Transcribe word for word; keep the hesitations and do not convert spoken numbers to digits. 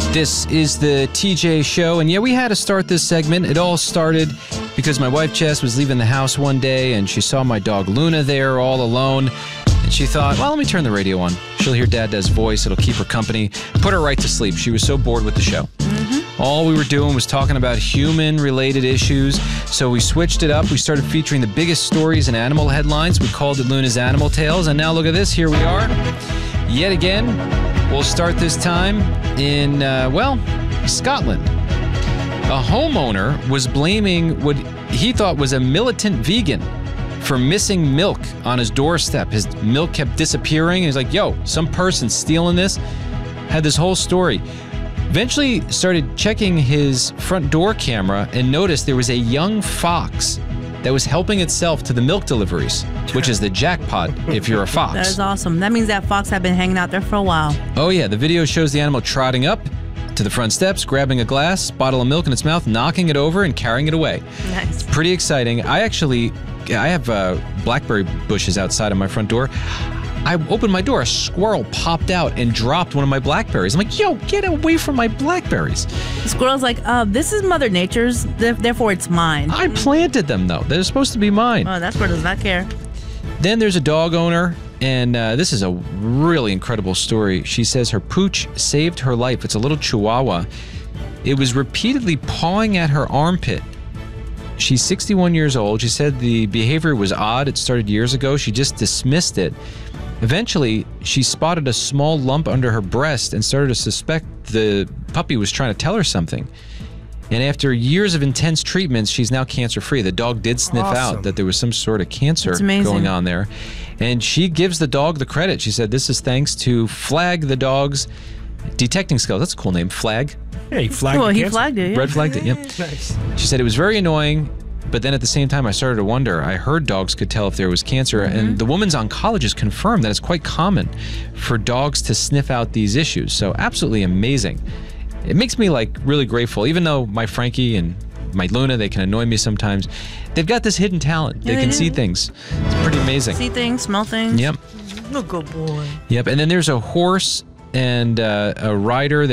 This is the T J Show, and yeah, we had to start this segment. It all started because my wife Jess was leaving the house one day, and she saw my dog Luna there all alone, and she thought, well, let me turn the radio on. She'll hear Dada's voice. It'll keep her company. Put her right to sleep. She was so bored with the show. Mm-hmm. All we were doing was talking about human-related issues, so we switched it up. We started featuring the biggest stories and animal headlines. We called it Luna's Animal Tales, and now look at this. Here we are. Yet again, we'll start this time in, uh, well, Scotland. A homeowner was blaming what he thought was a militant vegan for missing milk on his doorstep. His milk kept disappearing, and he's like, yo, some person's stealing this. Had this whole story. Eventually started checking his front door camera and noticed there was a young fox that was helping itself to the milk deliveries, which is the jackpot if you're a fox. That is awesome. That means that fox had been hanging out there for a while. Oh, yeah. The video shows the animal trotting up to the front steps, grabbing a glass, bottle of milk in its mouth, knocking it over, and carrying it away. Nice. Pretty exciting. I actually, I have uh, blackberry bushes outside of my front door. I opened my door, a squirrel popped out and dropped one of my blackberries. I'm like, yo, get away from my blackberries. The squirrel's like, uh, this is Mother Nature's, therefore it's mine. I planted them, though. They're supposed to be mine. Oh, that squirrel does not care. Then there's a dog owner, and uh, this is a really incredible story. She says her pooch saved her life. It's a little chihuahua. It was repeatedly pawing at her armpit. She's sixty-one years old. She said the behavior was odd. It started years ago. She just dismissed it. Eventually, she spotted a small lump under her breast and started to suspect the puppy was trying to tell her something. And after years of intense treatments, she's now cancer-free. The dog did sniff Awesome. out that there was some sort of cancer going on there. And she gives the dog the credit. She said this is thanks to Flag, the dog's detecting skills. That's a cool name, Flag. Yeah, he flagged Well, the he cancer. flagged it. Yeah. Red flagged it, yep. Nice. She said it was very annoying, but then at the same time, I started to wonder. I heard dogs could tell if there was cancer, mm-hmm. and the woman's oncologist confirmed that it's quite common for dogs to sniff out these issues. So absolutely amazing. It makes me like really grateful, even though my Frankie and my Luna, they can annoy me sometimes. They've got this hidden talent. Yeah, they can they see do. things. It's pretty amazing. See things, smell things. Yep. Oh, good boy. Yep. And then there's a horse and uh, a rider.